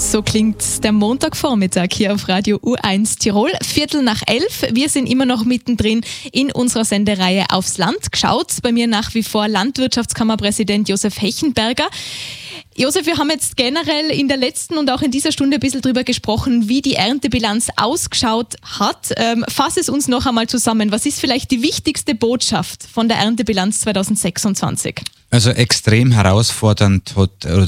So klingt der Montagvormittag hier auf Radio U1 Tirol. 11:15. Wir sind immer noch mittendrin in unserer Sendereihe Aufs Land geschaut. Bei mir nach wie vor Landwirtschaftskammerpräsident Josef Hechenberger. Josef, wir haben jetzt generell in der letzten und auch in dieser Stunde ein bisschen darüber gesprochen, wie die Erntebilanz ausgeschaut hat. Fass es uns noch einmal zusammen. Was ist vielleicht die wichtigste Botschaft von der Erntebilanz 2026? Also extrem herausfordernd